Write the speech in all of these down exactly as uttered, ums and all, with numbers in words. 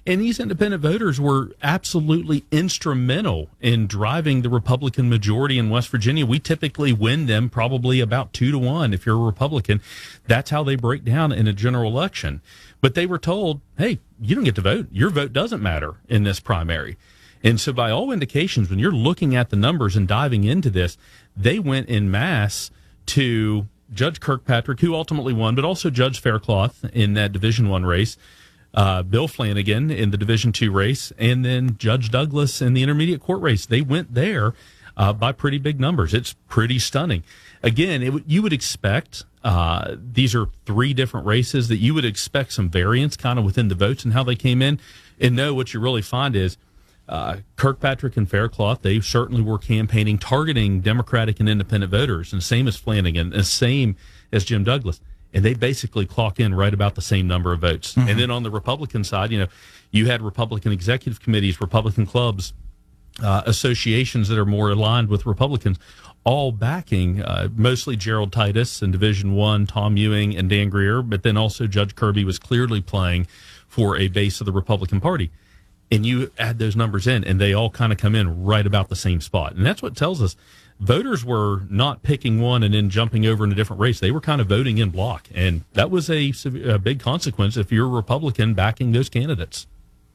And these independent voters were absolutely instrumental in driving the Republican majority in West Virginia. We typically win them probably about two to one if you're a Republican. That's how they break down in a general election. But they were told, hey, you don't get to vote. Your vote doesn't matter in this primary. And so by all indications, when you're looking at the numbers and diving into this, they went en masse to Judge Kirkpatrick, who ultimately won, but also Judge Faircloth in that Division One race, uh, Bill Flanagan in the Division Two race, and then Judge Douglas in the intermediate court race. They went there uh, by pretty big numbers. It's pretty stunning. Again, it, you would expect, uh, these are three different races, that you would expect some variance kind of within the votes and how they came in. And no, what you really find is uh, Kirkpatrick and Faircloth, they certainly were campaigning, targeting Democratic and independent voters, and same as Flanagan, and same as Jim Douglas. And they basically clock in right about the same number of votes. Mm-hmm. And then on the Republican side, you know, you had Republican executive committees, Republican clubs, uh, associations that are more aligned with Republicans, all backing uh, mostly Gerald Titus in Division One, Tom Ewing and Dan Greer, but then also Judge Kirby was clearly playing for a base of the Republican Party. And you add those numbers in, and they all kind of come in right about the same spot. And that's what tells us voters were not picking one and then jumping over in a different race. They were kind of voting in block. And that was a, a big consequence if you're a Republican backing those candidates.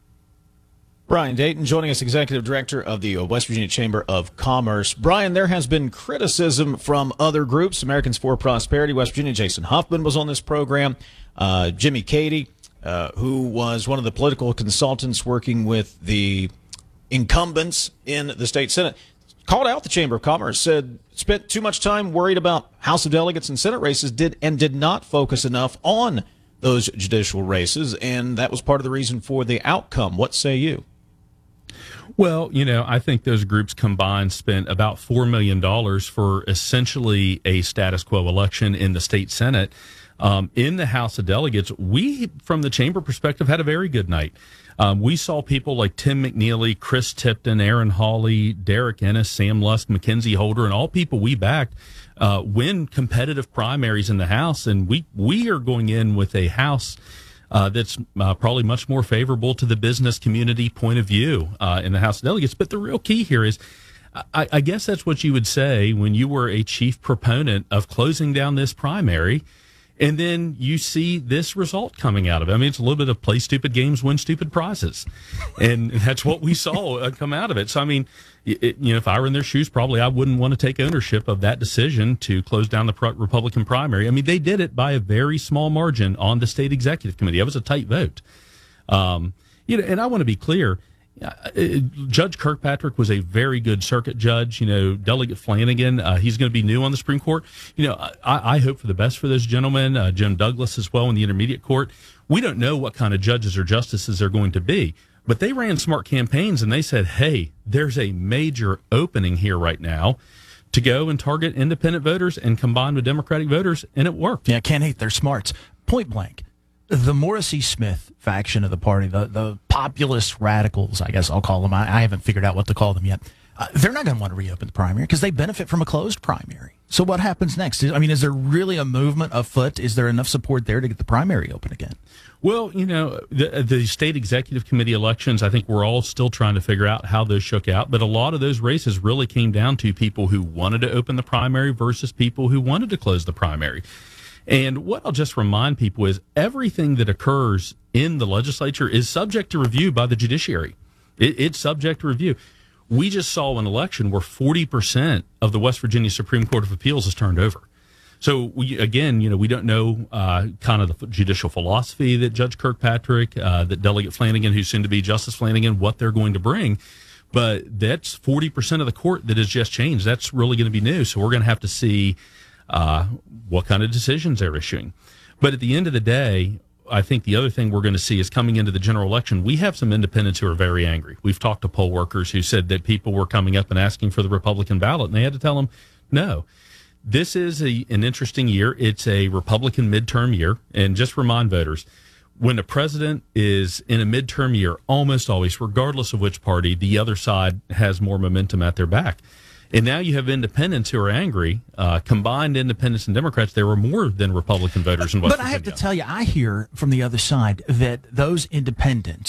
Brian Dayton joining us, Executive Director of the West Virginia Chamber of Commerce. Brian, there has been criticism from other groups, Americans for Prosperity, West Virginia. Jason Huffman was on this program. Uh, Jimmy Cady, uh, who was one of the political consultants working with the incumbents in the state Senate, called out the Chamber of Commerce, said spent too much time worried about House of Delegates and Senate races, did and did not focus enough on those judicial races, and that was part of the reason for the outcome. What say you? Well, you know, I think those groups combined spent about four million dollars for essentially a status quo election in the state Senate. Um, in the House of Delegates, we, from the chamber perspective, had a very good night. Um, we saw people like Tim McNeely, Chris Tipton, Aaron Hawley, Derek Ennis, Sam Lusk, Mackenzie Holder, and all people we backed uh, win competitive primaries in the House. And we, we are going in with a House Uh, that's uh, probably much more favorable to the business community point of view uh, in the House of Delegates. But the real key here is, I, I guess that's what you would say when you were a chief proponent of closing down this primary, and then you see this result coming out of it. I mean, it's a little bit of play stupid games, win stupid prizes. And that's what we saw uh, come out of it. So, I mean, it, you know, if I were in their shoes, probably I wouldn't want to take ownership of that decision to close down the pro- Republican primary. I mean, they did it by a very small margin on the state executive committee. That was a tight vote. Um, you know, and I want to be clear. Uh, Judge Kirkpatrick was a very good circuit judge. You know, Delegate Flanagan, uh, he's going to be new on the Supreme Court. You know, I, I hope for the best for those gentlemen. Uh, Jim Douglas as well in the intermediate court. We don't know what kind of judges or justices they're going to be, but they ran smart campaigns and they said, hey, there's a major opening here right now to go and target independent voters and combine with Democratic voters, and it worked. Yeah, can't hate their smarts. Point blank. The Morrissey Smith faction of the party, the, the populist radicals, I guess I'll call them. I, I haven't figured out what to call them yet. Uh, they're not going to want to reopen the primary because they benefit from a closed primary. So what happens next? I mean, is there really a movement afoot? Is there enough support there to get the primary open again? Well, you know, the, the state executive committee elections, I think we're all still trying to figure out how those shook out. But a lot of those races really came down to people who wanted to open the primary versus people who wanted to close the primary. And what I'll just remind people is everything that occurs in the legislature is subject to review by the judiciary. It, it's subject to review. We just saw an election where forty percent of the West Virginia Supreme Court of Appeals is turned over. So, we, again, you know, we don't know uh, kind of the judicial philosophy that Judge Kirkpatrick, uh, that Delegate Flanagan, who's soon to be Justice Flanagan, what they're going to bring. But that's forty percent of the court that has just changed. That's really going to be new. So we're going to have to see Uh, what kind of decisions they're issuing. But at the end of the day, I think the other thing we're going to see is coming into the general election, we have some independents who are very angry. We've talked to poll workers who said that people were coming up and asking for the Republican ballot, and they had to tell them, no. This is a, an interesting year. It's a Republican midterm year. And just remind voters, when a president is in a midterm year, almost always, regardless of which party, the other side has more momentum at their back. And now you have independents who are angry. Uh, combined independents and Democrats, there were more than Republican voters in West But Virginia. I have to tell you, I hear from the other side that those independents